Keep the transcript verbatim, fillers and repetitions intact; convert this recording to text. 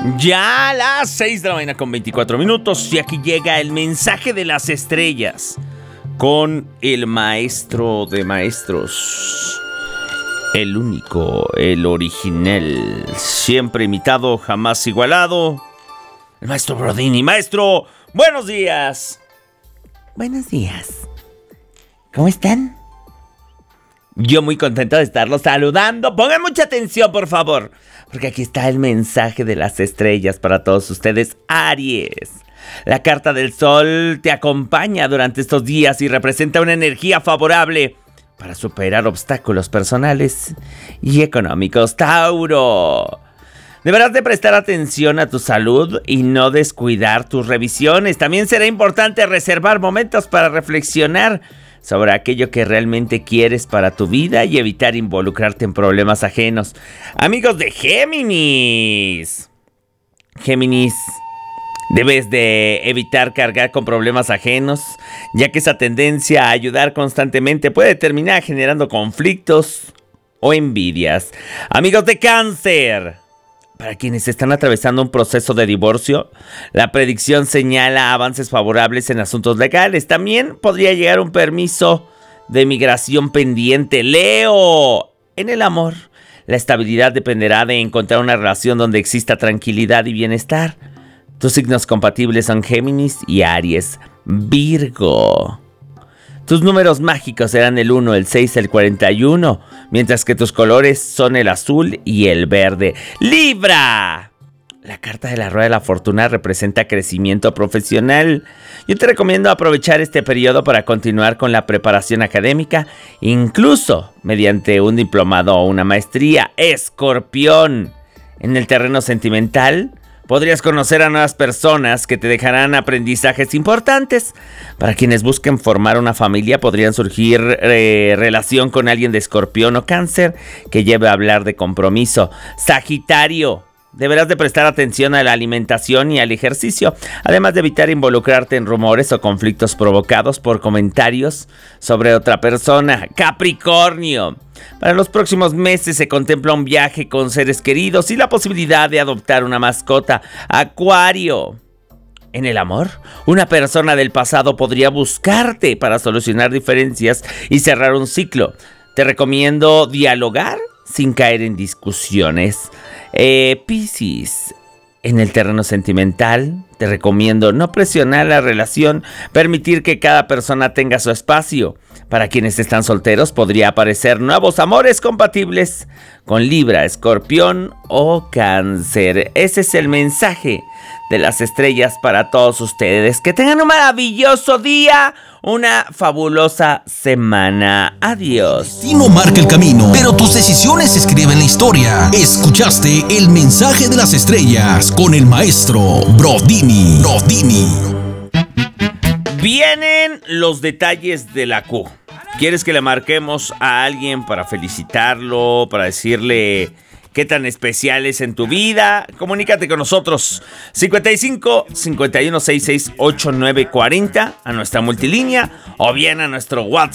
Ya a las seis de la mañana con veinticuatro minutos y aquí llega el mensaje de las estrellas con el maestro de maestros, el único, el original, siempre imitado, jamás igualado, el maestro Brodini. Maestro, buenos días. Buenos días. ¿Cómo están? Yo muy contento de estarlos saludando. Pongan mucha atención, por favor, porque aquí está el mensaje de las estrellas para todos ustedes, Aries. La carta del sol te acompaña durante estos días y representa una energía favorable para superar obstáculos personales y económicos. Tauro, deberás de prestar atención a tu salud y no descuidar tus revisiones. También será importante reservar momentos para reflexionar sobre aquello que realmente quieres para tu vida y evitar involucrarte en problemas ajenos. Amigos de Géminis. Géminis, debes de evitar cargar con problemas ajenos, ya que esa tendencia a ayudar constantemente puede terminar generando conflictos o envidias. Amigos de Cáncer, para quienes están atravesando un proceso de divorcio, la predicción señala avances favorables en asuntos legales. También podría llegar un permiso de migración pendiente. Leo, en el amor, la estabilidad dependerá de encontrar una relación donde exista tranquilidad y bienestar. Tus signos compatibles son Géminis y Aries. Virgo, tus números mágicos serán el uno, el seis, el cuarenta y uno, mientras que tus colores son el azul y el verde. Libra, la carta de la rueda de la fortuna representa crecimiento profesional. Yo te recomiendo aprovechar este periodo para continuar con la preparación académica, incluso mediante un diplomado o una maestría. Escorpión, en el terreno sentimental, podrías conocer a nuevas personas que te dejarán aprendizajes importantes. Para quienes busquen formar una familia, podrían surgir eh, relación con alguien de Escorpión o Cáncer que lleve a hablar de compromiso. Sagitario, deberás de prestar atención a la alimentación y al ejercicio, además de evitar involucrarte en rumores o conflictos provocados por comentarios sobre otra persona. Capricornio, para los próximos meses se contempla un viaje con seres queridos y la posibilidad de adoptar una mascota. Acuario, en el amor, una persona del pasado podría buscarte para solucionar diferencias y cerrar un ciclo. Te recomiendo dialogar sin caer en discusiones. Eh, Piscis, en el terreno sentimental, te recomiendo no presionar la relación, permitir que cada persona tenga su espacio. Para quienes están solteros, podría aparecer nuevos amores compatibles con Libra, Escorpión o Cáncer. Ese es el mensaje de las estrellas para todos ustedes. Que tengan un maravilloso día, una fabulosa semana. Adiós. El destino marca el camino, pero tus decisiones escriben la historia. Escuchaste el mensaje de las estrellas con el maestro Brodini. Brodini. Vienen los detalles de la Q. ¿Quieres que le marquemos a alguien para felicitarlo, para decirle qué tan especial es en tu vida? Comunícate con nosotros. cincuenta y cinco, cincuenta y uno, sesenta y seis, ochenta y nueve cuarenta a nuestra multilínea o bien a nuestro WhatsApp.